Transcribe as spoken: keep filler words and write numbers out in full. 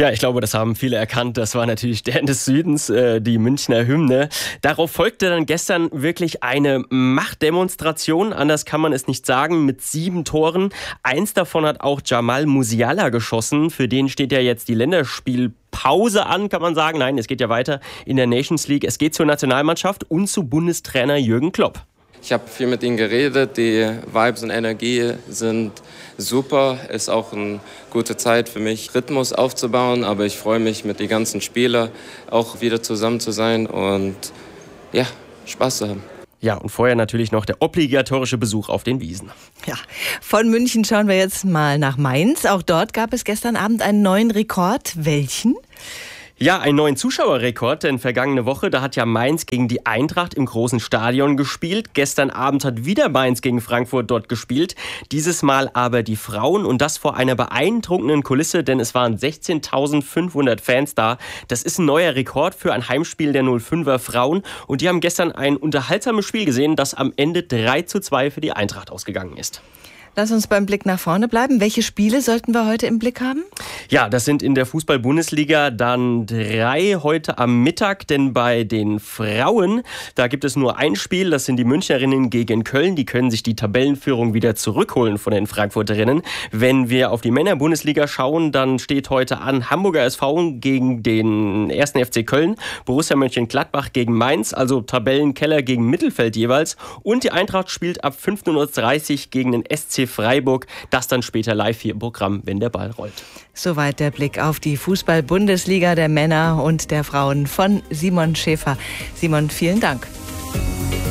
Ja, ich glaube, das haben viele erkannt. Das war natürlich Stern des Südens, äh, die Münchner Hymne. Darauf folgte dann gestern wirklich eine Machtdemonstration. Anders kann man es nicht sagen, mit sieben Toren. Eins davon hat auch Jamal Musiala geschossen. Für den steht ja jetzt die Länderspielpause an, kann man sagen. Nein, es geht ja weiter in der Nations League. Es geht zur Nationalmannschaft und zu Bundestrainer Jürgen Klopp. Ich habe viel mit ihnen geredet, die Vibes und Energie sind super. Ist auch eine gute Zeit für mich, Rhythmus aufzubauen, aber ich freue mich, mit den ganzen Spielern auch wieder zusammen zu sein und ja, Spaß zu haben. Ja, und vorher natürlich noch der obligatorische Besuch auf den Wiesen. Ja, von München schauen wir jetzt mal nach Mainz. Auch dort gab es gestern Abend einen neuen Rekord. Welchen? Ja, einen neuen Zuschauerrekord, denn vergangene Woche, da hat ja Mainz gegen die Eintracht im großen Stadion gespielt. Gestern Abend hat wieder Mainz gegen Frankfurt dort gespielt. Dieses Mal aber die Frauen und das vor einer beeindruckenden Kulisse, denn es waren sechzehntausendfünfhundert Fans da. Das ist ein neuer Rekord für ein Heimspiel der null fünfer Frauen und die haben gestern ein unterhaltsames Spiel gesehen, das am Ende drei zu zwei für die Eintracht ausgegangen ist. Lass uns beim Blick nach vorne bleiben. Welche Spiele sollten wir heute im Blick haben? Ja, das sind in der Fußball-Bundesliga dann drei heute am Mittag, denn bei den Frauen, da gibt es nur ein Spiel, das sind die Münchnerinnen gegen Köln. Die können sich die Tabellenführung wieder zurückholen von den Frankfurterinnen. Wenn wir auf die Männer-Bundesliga schauen, dann steht heute an Hamburger S V gegen den ersten F C Köln, Borussia Mönchengladbach gegen Mainz, also Tabellenkeller gegen Mittelfeld jeweils. Und die Eintracht spielt ab fünfzehn Uhr dreißig gegen den S C Freiburg. Das dann später live hier im Programm, wenn der Ball rollt. Soweit der Blick auf die Fußball-Bundesliga der Männer und der Frauen von Simon Schäfer. Simon, vielen Dank.